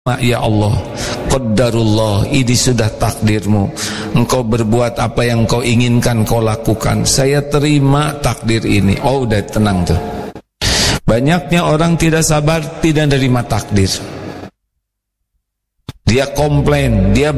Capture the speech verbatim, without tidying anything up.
Ya Allah, qaddarullah, ini sudah takdirmu. Engkau berbuat apa yang kau inginkan, kau lakukan. Saya terima takdir ini. Oh, udah tenang tuh. Banyaknya orang tidak sabar, tidak menerima takdir. Dia komplain, dia